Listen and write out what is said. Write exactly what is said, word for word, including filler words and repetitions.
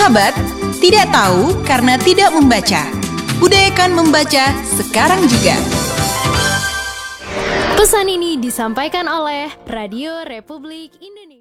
Sahabat, tidak tahu karena tidak membaca. Budayakan membaca sekarang juga. Pesan ini disampaikan oleh Radio Republik Indonesia.